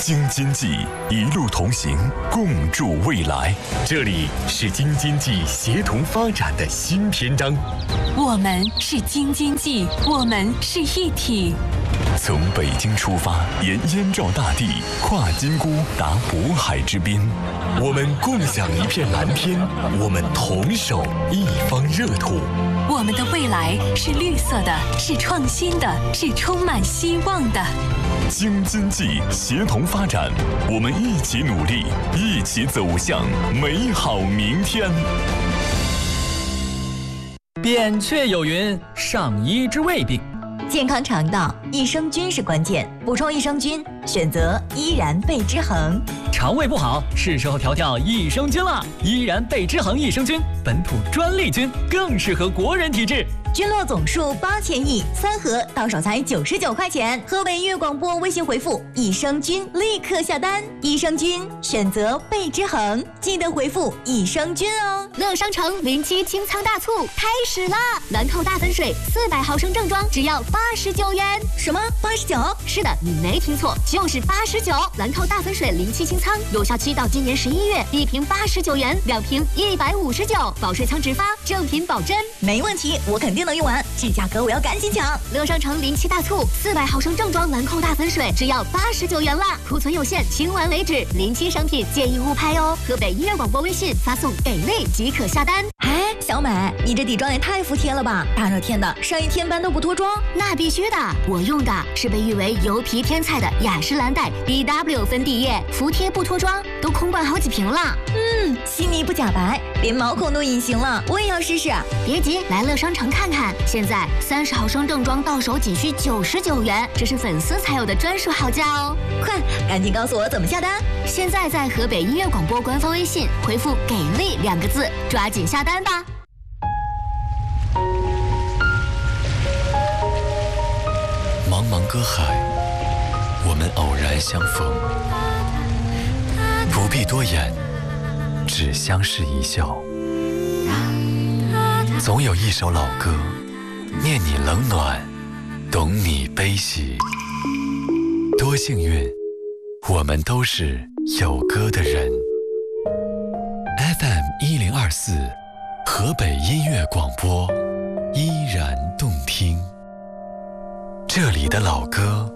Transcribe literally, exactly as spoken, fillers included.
京津冀一路同行，共筑未来。这里是京津冀协同发展的新篇章。 我们是京津冀，我们是一体。 从北京出发，沿燕赵大地，跨金沽达渤海之滨。我们共享一片蓝天，我们同守一方热土。 我们的未来是绿色的，是创新的，是充满希望的。 京津冀协同发展，我们一起努力，一起走向美好明天。 扁鹊有云：上医之未病。 健康肠道，益生菌是关键。补充益生菌，选择依然贝之恒。 肠胃不好，是时候调调益生菌了。依然贝之恒益生菌，本土专利菌，更适合国人体质。 菌落总数八千亿，三盒到手才九十九块钱。河北音乐广播微信回复益生菌，立刻下单。益生菌选择贝之恒，记得回复益生菌哦。 乐商城零七清仓大促开始啦！兰蔻大粉水四百毫升正装只要八十九元。 什么？八十九？ 是的，你没听错，就是八十九。兰蔻大粉水零七清仓有效期到今年十一月，一瓶八十九元，两瓶一百五十九，保税仓直发，正品保真。 没问题，我肯定能用完。这价格我要赶紧抢！ 乐商城零七大促，四百毫升正装兰蔻大粉水只要八十九元啦，库存有限，清完为止。零七商品建议勿拍哦。河北音乐广播微信发送给力即可下单。 哎，小美，你这底妆也太服帖了吧！大热天的，上一天班都不脱妆？ 那必须的，我用的是被誉为油皮天菜的雅诗兰黛 B W 粉底液，服帖不脱妆，都空罐好几瓶了。 嗯，细腻不假白，连毛孔都隐形了，我也要试试。 别急，来乐商城看看。现在三十毫升正装到手仅需九十九元，这是粉丝才有的专属好价哦！ 快，赶紧告诉我怎么下单！ 现在在河北音乐广播官方微信回复“给力”两个字，抓紧下单吧！ 茫茫歌海，我们偶然相逢，不必多言，只相视一笑。总有一首老歌，念你冷暖，懂你悲喜。多幸运，我们都是有歌的人。F M 一零二四，河北音乐广播，依然动听。这里的老歌